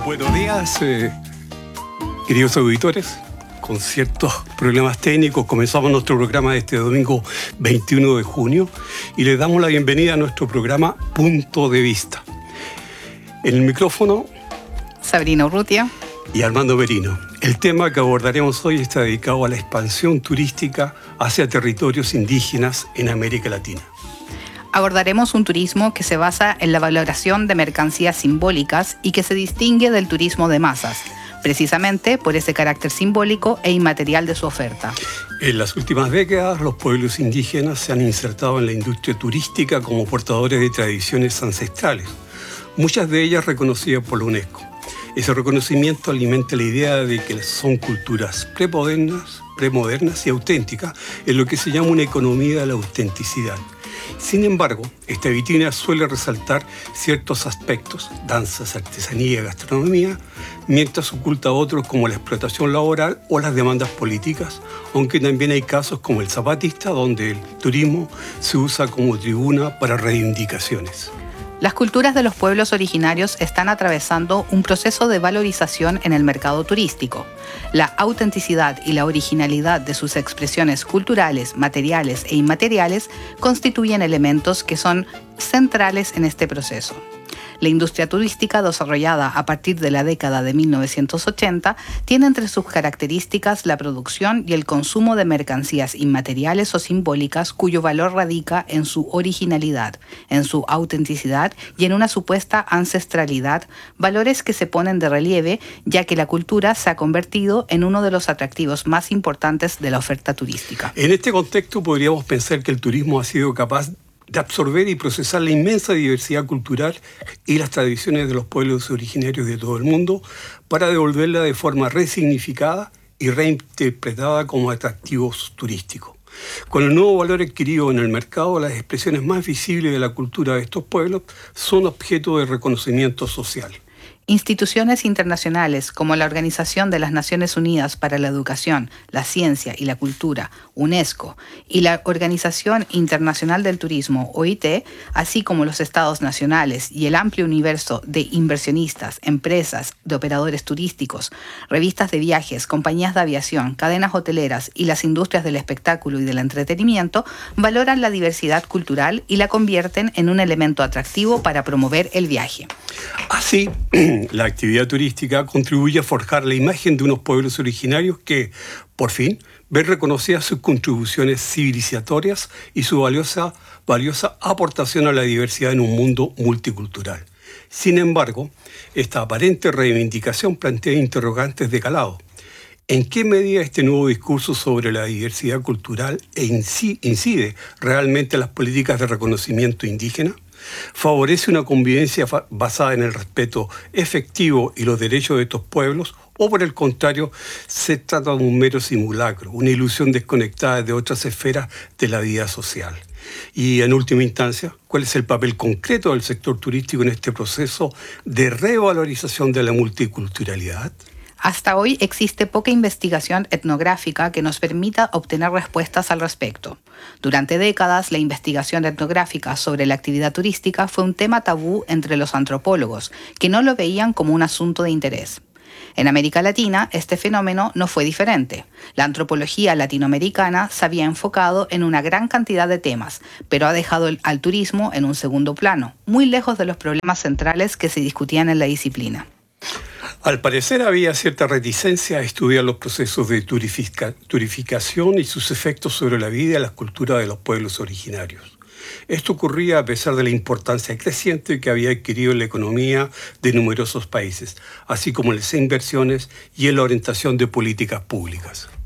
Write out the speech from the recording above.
Buenos días, queridos auditores. Con ciertos problemas técnicos comenzamos nuestro programa este domingo 21 de junio y les damos la bienvenida a nuestro programa Punto de Vista. En el micrófono, Sabrina Urrutia y Armando Merino. El tema que abordaremos hoy está dedicado a la expansión turística hacia territorios indígenas en América Latina. Abordaremos un turismo que se basa en la valoración de mercancías simbólicas y que se distingue del turismo de masas, precisamente por ese carácter simbólico e inmaterial de su oferta. En las últimas décadas, los pueblos indígenas se han insertado en la industria turística como portadores de tradiciones ancestrales, muchas de ellas reconocidas por la UNESCO. Ese reconocimiento alimenta la idea de que son culturas premodernas y auténticas, en lo que se llama una economía de la autenticidad. Sin embargo, esta vitrina suele resaltar ciertos aspectos, danzas, artesanía y gastronomía, mientras oculta otros como la explotación laboral o las demandas políticas, aunque también hay casos como el zapatista, donde el turismo se usa como tribuna para reivindicaciones. Las culturas de los pueblos originarios están atravesando un proceso de valorización en el mercado turístico. La autenticidad y la originalidad de sus expresiones culturales, materiales e inmateriales constituyen elementos que son centrales en este proceso. La industria turística, desarrollada a partir de la década de 1980, tiene entre sus características la producción y el consumo de mercancías inmateriales o simbólicas cuyo valor radica en su originalidad, en su autenticidad y en una supuesta ancestralidad, valores que se ponen de relieve ya que la cultura se ha convertido en uno de los atractivos más importantes de la oferta turística. En este contexto podríamos pensar que el turismo ha sido capaz de absorber y procesar la inmensa diversidad cultural y las tradiciones de los pueblos originarios de todo el mundo para devolverla de forma resignificada y reinterpretada como atractivos turísticos. Con el nuevo valor adquirido en el mercado, las expresiones más visibles de la cultura de estos pueblos son objeto de reconocimiento social. Instituciones internacionales como la Organización de las Naciones Unidas para la Educación, la Ciencia y la Cultura, UNESCO, y la Organización Internacional del Turismo, OIT, así como los estados nacionales y el amplio universo de inversionistas, empresas, de operadores turísticos, revistas de viajes, compañías de aviación, cadenas hoteleras y las industrias del espectáculo y del entretenimiento, valoran la diversidad cultural y la convierten en un elemento atractivo para promover el viaje. Así, la actividad turística contribuye a forjar la imagen de unos pueblos originarios que, por fin, ven reconocidas sus contribuciones civilizatorias y su valiosa aportación a la diversidad en un mundo multicultural. Sin embargo, esta aparente reivindicación plantea interrogantes de calado. ¿En qué medida este nuevo discurso sobre la diversidad cultural incide realmente en las políticas de reconocimiento indígena? ¿Favorece una convivencia basada en el respeto efectivo y los derechos de estos pueblos? ¿O por el contrario, se trata de un mero simulacro, una ilusión desconectada de otras esferas de la vida social? Y en última instancia, ¿cuál es el papel concreto del sector turístico en este proceso de revalorización de la multiculturalidad? Hasta hoy existe poca investigación etnográfica que nos permita obtener respuestas al respecto. Durante décadas, la investigación etnográfica sobre la actividad turística fue un tema tabú entre los antropólogos, que no lo veían como un asunto de interés. En América Latina, este fenómeno no fue diferente. La antropología latinoamericana se había enfocado en una gran cantidad de temas, pero ha dejado al turismo en un segundo plano, muy lejos de los problemas centrales que se discutían en la disciplina. Al parecer había cierta reticencia a estudiar los procesos de turificación y sus efectos sobre la vida y las culturas de los pueblos originarios. Esto ocurría a pesar de la importancia creciente que había adquirido en la economía de numerosos países, así como en las inversiones y en la orientación de políticas públicas.